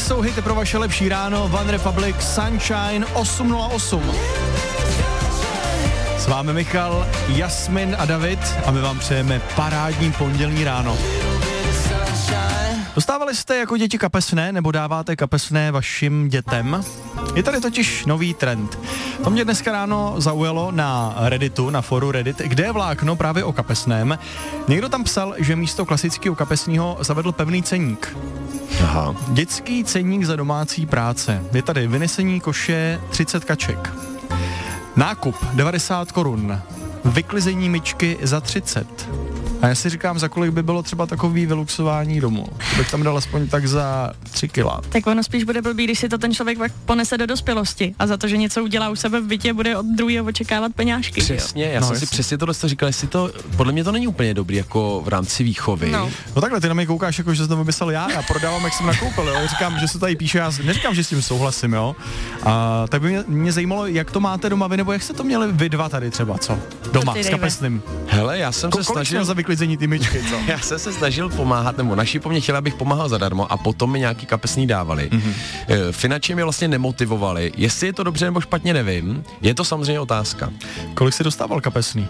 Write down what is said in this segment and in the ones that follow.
jsou hity pro vaše lepší ráno. One Republic, Sunshine, 8:08. S vámi Michal, Jasmin a David a my vám přejeme parádní pondělní ráno. Dostávali jste jako děti kapesné nebo dáváte kapesné vašim dětem? Je tady totiž nový trend. To mě dneska ráno zaujalo na Redditu, na foru Reddit, kde je vlákno právě o kapesném. Někdo tam psal, že místo klasického kapesního zavedl pevný ceník. Aha. Dětský ceník za domácí práce. Je tady vynesení koše 30 kaček. Nákup 90 korun. Vyklizení myčky za 30. A já si říkám, za kolik by bylo třeba takový vyluxování domů. Bych tam dal aspoň tak za 3 kila. Tak ono spíš bude blbý, když si to ten člověk ponese do dospělosti a za to, že něco udělá u sebe v bytě, bude od druhého očekávat peňážky. Přesně, já jsem si přesně tohle říkal, jestli to, podle mě to není úplně dobrý jako v rámci výchovy. No takhle, ty na mě koukáš, jako že jsem to vymyslel já prodávám, jak jsem nakoupil, jo. Říkám, že se tady píše, já neříkám, že s tím souhlasím, jo. A tak by mě zajímalo, jak to máte doma vy, nebo jak jste to měli vy dva tady třeba, co? Doma, s kapesným. Hele, já jsem se snažil za vyklizení ty myčky, co? Já jsem se snažil pomáhat, nebo naši po mně chtěli, abych pomáhal zadarmo a potom mi nějaký kapesný dávali. Finančně mě vlastně nemotivovali. Jestli je to dobře nebo špatně, nevím. Je to samozřejmě otázka. Kolik jsi dostával kapesný?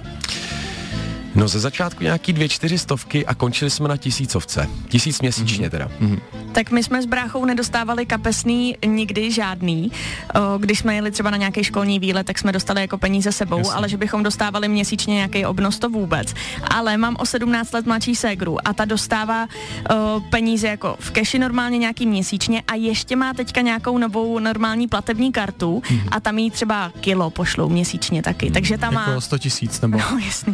No ze začátku nějaký 200-400 a končili jsme na 1000. 1000 měsíčně teda. Tak my jsme s bráchou nedostávali kapesný nikdy žádný. Když jsme jeli třeba na nějaký školní výlet, tak jsme dostali jako peníze sebou, Jasně. ale že bychom dostávali měsíčně nějaký obnos, to vůbec. Ale mám o 17 let mladší ségru a ta dostává peníze jako v keši normálně nějaký měsíčně a ještě má teďka nějakou novou normální platební kartu a tam jí třeba kilo pošlou měsíčně taky. Takže tam má... Jako 100 000 nebo... No jasný.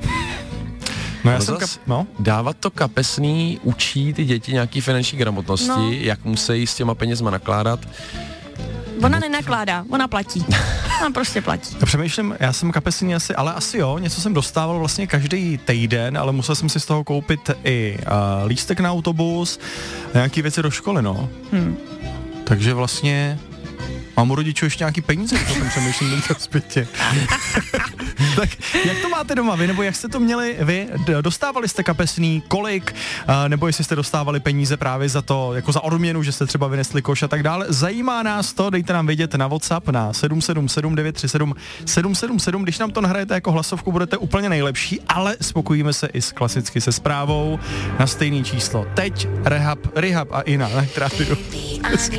No já jsem dávat to kapesný učí ty děti nějaký finanční gramotnosti, jak musí s těma penězma nakládat. Ona nenakládá, ona platí. Ona prostě platí. Já přemýšlím, já jsem kapesný asi jo, něco jsem dostával vlastně každý týden, ale musel jsem si z toho koupit i lístek na autobus a nějaký věci do školy, no. Takže vlastně mám u rodičů ještě nějaký peníze, to jsem přemýšlím teďka zpětě. Tak jak to máte doma vy, nebo jak jste to měli vy? Dostávali jste kapesný, kolik, nebo jestli jste dostávali peníze právě za to, jako za odměnu, že jste třeba vynesli koš a tak dále. Zajímá nás to, dejte nám vědět na WhatsApp na 777 937 777, když nám to nahrajete jako hlasovku, budete úplně nejlepší, ale spokojíme se i klasicky se zprávou na stejný číslo. Teď Rehab a Ina, na rádiu.